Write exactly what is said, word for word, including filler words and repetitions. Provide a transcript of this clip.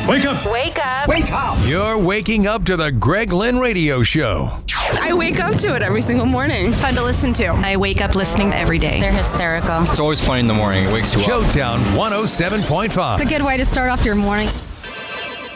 Wake up. Wake up. Wake up. You're waking up to the Greg Lynn Radio Show. I wake up to it every single morning. Fun to listen to. I wake up listening every day. They're hysterical. It's always funny in the morning. It wakes you up. Showtown one oh seven point five. It's a good way to start off your morning.